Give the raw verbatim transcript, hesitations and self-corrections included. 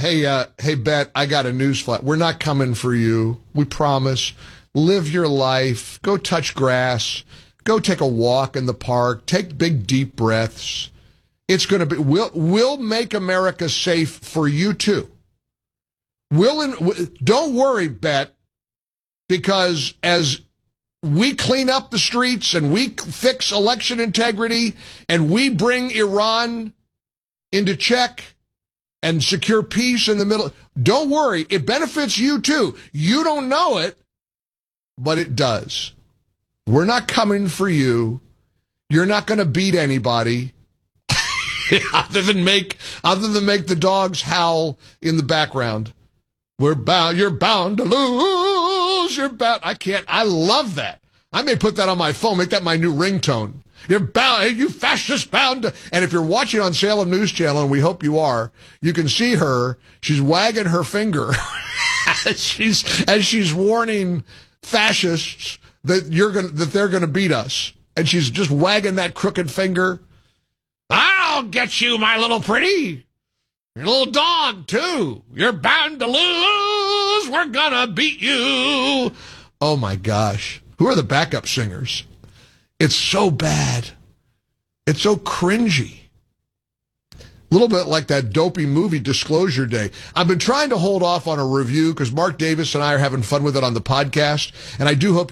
hey, uh, hey, Bet, I got a news flash. We're not coming for you. We promise. Live your life. Go touch grass. Go take a walk in the park. Take big, deep breaths. It's going to be, we'll, we'll make America safe for you too. We'll, don't worry, Bet, because as we clean up the streets and we fix election integrity and we bring Iran into check and secure peace in the middle, don't worry, it benefits you too. You don't know it, but it does. We're not coming for you. You're not going to beat anybody. other than make other than make the dogs howl in the background. We're bound. You're bound to lose. You're bound. I can't. I love that. I may put that on my phone. Make that my new ringtone. You're bound. You fascist bound. To, and if you're watching on Salem News Channel, and we hope you are, you can see her. She's wagging her finger as she's as she's warning fascists that you're gonna that they're gonna beat us, and she's just wagging that crooked finger. I'll get you, my little pretty. Your little dog, too. You're bound to lose. We're gonna beat you. Oh, my gosh. Who are the backup singers? It's so bad. It's so cringy. A little bit like that dopey movie Disclosure Day. I've been trying to hold off on a review because Mark Davis and I are having fun with it on the podcast, and I do hope